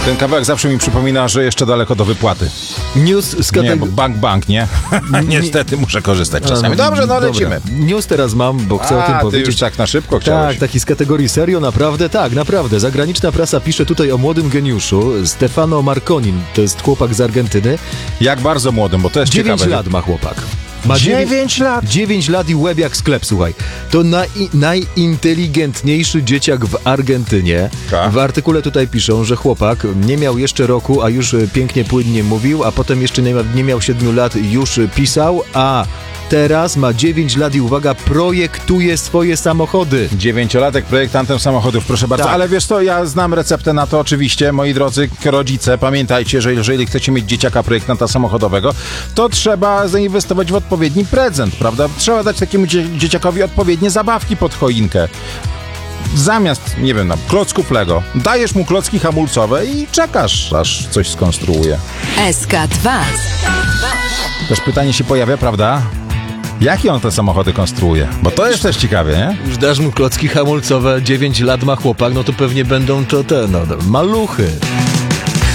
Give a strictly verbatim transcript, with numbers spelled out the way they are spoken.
Ten kawałek zawsze mi przypomina, że jeszcze daleko do wypłaty. News z Nie, kategorii... bo bank, bank, nie? Niestety muszę korzystać czasami. Dobrze, no lecimy. News teraz mam, bo chcę A, o tym ty powiedzieć. już tak na szybko chciałeś. Tak, taki z kategorii serio, naprawdę? Tak, naprawdę. Zagraniczna prasa pisze tutaj o młodym geniuszu, Stefano Marconin, to jest chłopak z Argentyny. Jak bardzo młodym, bo to jest dziewięć ciekawe. lat ma chłopak. Ma dziewięć lat? dziewięć lat i łeb jak sklep, słuchaj. To naj, najinteligentniejszy dzieciak w Argentynie. Ta. W artykule tutaj piszą, że chłopak nie miał jeszcze roku, a już pięknie, płynnie mówił, a potem jeszcze nie, ma, nie miał siedmiu lat i już pisał, a teraz ma dziewięć lat i uwaga, projektuje swoje samochody. Dziewięciolatek projektantem samochodów, proszę bardzo. Tak. Ale wiesz co, ja znam receptę na to oczywiście. Moi drodzy rodzice, pamiętajcie, że jeżeli chcecie mieć dzieciaka projektanta samochodowego, to trzeba zainwestować w odpowiedni prezent, prawda? Trzeba dać takiemu dzie- dzieciakowi odpowiednie zabawki pod choinkę. Zamiast, nie wiem, no, klocków Lego, dajesz mu klocki hamulcowe i czekasz, aż coś skonstruuje. S K dwa. Też pytanie się pojawia, prawda? Jakie on te samochody konstruuje? Bo to jest też ciekawie, nie? Już dasz mu klocki hamulcowe, dziewięć lat ma chłopak, no to pewnie będą to te, no, maluchy.